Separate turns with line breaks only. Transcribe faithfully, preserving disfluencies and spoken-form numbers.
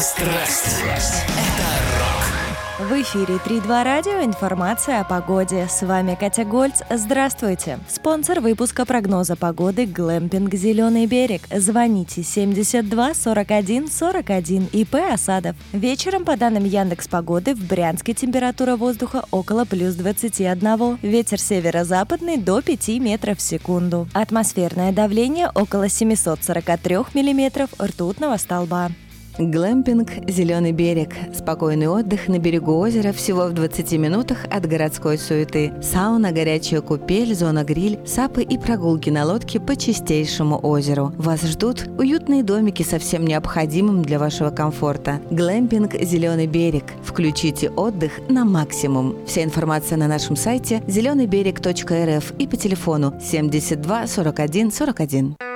Страсть. Это рок.
В эфире три два радио. Информация о погоде. С вами Катя Гольц. Здравствуйте. Спонсор выпуска прогноза погоды «Глэмпинг Зеленый берег». Звоните семьдесят два сорок один сорок один. ИП Осадов. Вечером, по данным Яндекс.Погоды, в Брянске температура воздуха около плюс двадцати одного. Ветер северо-западный до пяти метров в секунду. Атмосферное давление около семьсот сорок три миллиметров ртутного столба.
Глэмпинг «Зеленый берег». Спокойный отдых на берегу озера всего в двадцати минутах от городской суеты. Сауна, горячая купель, зона гриль, сапы и прогулки на лодке по чистейшему озеру. Вас ждут уютные домики со всем необходимым для вашего комфорта. Глэмпинг «Зеленый берег». Включите отдых на максимум. Вся информация на нашем сайте зеленый берег точка эр эф и по телефону семьдесят два сорок один сорок один.